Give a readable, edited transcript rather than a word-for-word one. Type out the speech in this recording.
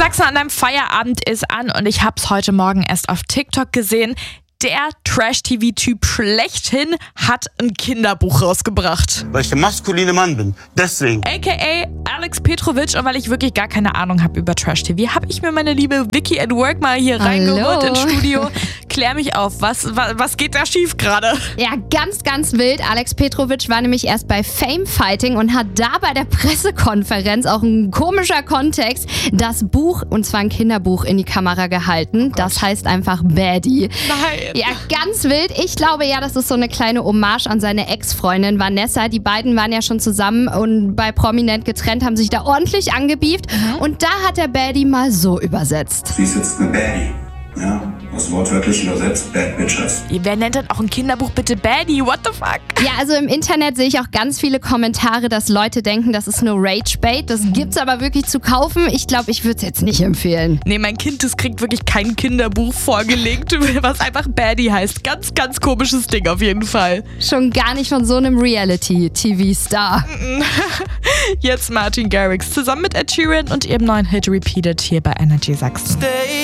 Sachsen an deinem Feierabend ist an und ich hab's heute Morgen erst auf TikTok gesehen. Der Trash-TV-Typ schlechthin hat ein Kinderbuch rausgebracht. Weil ich der maskuline Mann bin. Deswegen. A.k.a. Alex Petrovic. Und weil ich wirklich gar keine Ahnung habe über Trash-TV, habe ich mir meine liebe Vicky at Work mal hier reingeholt ins Studio. Klär mich auf, was geht da schief gerade? Ja, ganz, ganz wild. Alex Petrovic war nämlich erst bei Fame Fighting und hat da bei der Pressekonferenz, auch ein komischer Kontext, das Buch, und zwar ein Kinderbuch, in die Kamera gehalten. Das heißt einfach Baddie. Nein. Ja, ganz wild. Ich glaube ja, das ist so eine kleine Hommage an seine Ex-Freundin Vanessa. Die beiden waren ja schon zusammen und bei Prominent getrennt, haben sich da ordentlich angebieft. Und da hat der Baddie mal so übersetzt. Sie ist jetzt eine Baddie. Ja, was wortwörtlich übersetzt, Bad Bitches. Wer nennt denn auch ein Kinderbuch bitte Baddie? What the fuck? Ja, also im Internet sehe ich auch ganz viele Kommentare, dass Leute denken, das ist nur Rage-Bait. Das gibt's aber wirklich zu kaufen. Ich glaube, ich würde es jetzt nicht empfehlen. Nee, mein Kind, das kriegt wirklich kein Kinderbuch vorgelegt, was einfach Baddie heißt. Ganz, ganz komisches Ding auf jeden Fall. Schon gar nicht von so einem Reality-TV-Star. Jetzt Martin Garrix zusammen mit Ed Sheeran und ihrem neuen Hit Repeated hier bei Energy Sachsen.